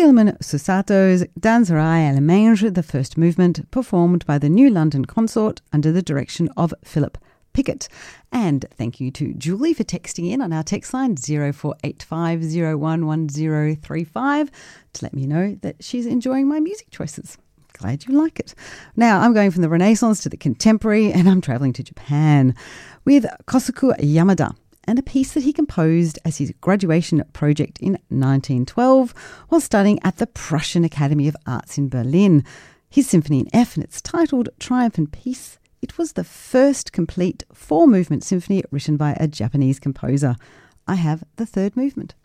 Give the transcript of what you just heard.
Guillermin Susato's Danserai Allemagne, the first movement, performed by the New London Consort under the direction of Philip Pickett. And thank you to Julie for texting in on our text line 0485011035 to let me know that she's enjoying my music choices. Glad you like it. Now I'm going from the Renaissance to the contemporary, and I'm travelling to Japan with Kosuke Yamada and a piece that he composed as his graduation project in 1912 while studying at the Prussian Academy of Arts in Berlin. His Symphony in F, and it's titled Triumph and Peace. It was the first complete 4-movement symphony written by a Japanese composer. I have the third movement.